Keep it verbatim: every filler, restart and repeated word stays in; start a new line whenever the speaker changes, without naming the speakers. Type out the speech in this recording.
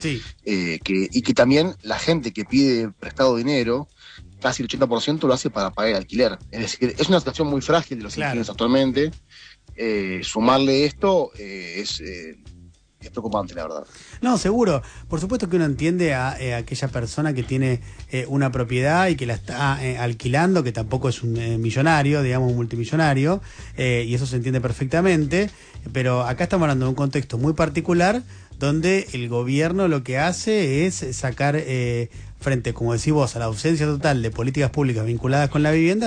Sí.
Eh, que, y que también la gente que pide prestado dinero, casi el ochenta por ciento lo hace para pagar el alquiler. Es decir, es una situación muy frágil de los
Claro.
inquilinos actualmente. Eh, sumarle esto eh, es, eh, es preocupante, la verdad.
No, seguro. Por supuesto que uno entiende a, eh, aquella persona que tiene eh, una propiedad y que la está eh, alquilando, que tampoco es un eh, millonario, digamos un multimillonario, eh, y eso se entiende perfectamente, pero acá estamos hablando de un contexto muy particular donde el gobierno lo que hace es sacar eh, frente, como decís vos, a la ausencia total de políticas públicas vinculadas con la vivienda,